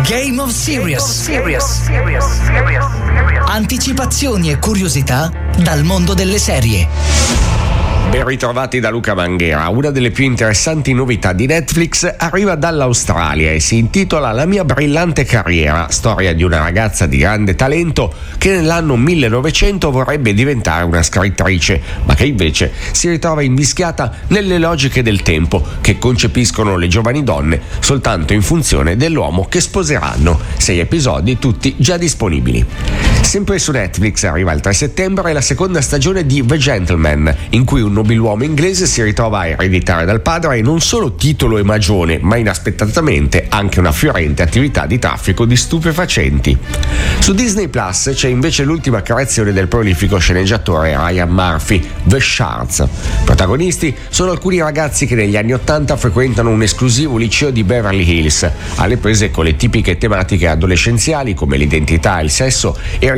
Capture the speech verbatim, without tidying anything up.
Game of Serious. Anticipazioni e curiosità dal mondo delle serie. Ben ritrovati da Luca Manghera. Una delle più interessanti novità di Netflix arriva dall'Australia e si intitola La mia brillante carriera, storia di una ragazza di grande talento che nell'anno millenovecento vorrebbe diventare una scrittrice, ma che invece si ritrova invischiata nelle logiche del tempo che concepiscono le giovani donne soltanto in funzione dell'uomo che sposeranno. Sei episodi tutti già disponibili. Sempre su Netflix arriva il tre settembre la seconda stagione di The Gentleman, in cui un nobiluomo inglese si ritrova a ereditare dal padre non solo titolo e magione, ma inaspettatamente anche una fiorente attività di traffico di stupefacenti. Su Disney Plus c'è invece l'ultima creazione del prolifico sceneggiatore Ryan Murphy, The Shards. Protagonisti sono alcuni ragazzi che negli anni Ottanta frequentano un esclusivo liceo di Beverly Hills, alle prese con le tipiche tematiche adolescenziali come l'identità, il sesso e